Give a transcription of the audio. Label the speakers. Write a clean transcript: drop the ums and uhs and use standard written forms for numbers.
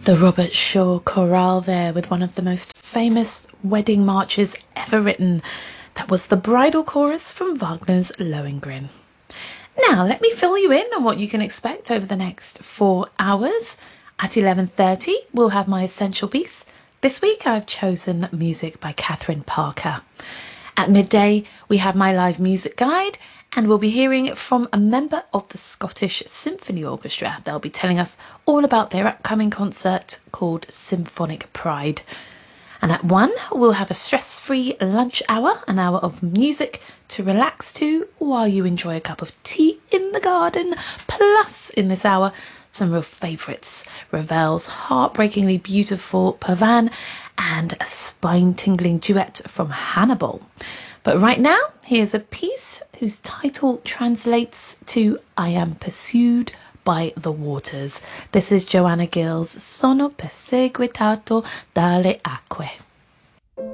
Speaker 1: The Robert Shaw Chorale there with one of the most famous wedding marches ever written. That was the bridal chorus from Wagner's Lohengrin. Now let me fill you in on what you can expect over the next 4 hours. At 11:30 we'll have my essential piece. This week I've chosen music by Catherine Parker. At midday we have my live music guide, and we'll be hearing from a member of the Scottish Symphony Orchestra. They'll be telling us all about their upcoming concert called Symphonic Pride. And at 1, we'll have a stress-free lunch hour, an hour of music to relax to while you enjoy a cup of tea in the garden. Plus, in this hour, some real favourites. Ravel's heartbreakingly beautiful Pavane and a spine-tingling duet from Hannibal. But right now, here's a piece whose title translates to I Am Pursued by the Waters. This is Joanna Gill's Sono perseguitato dalle acque.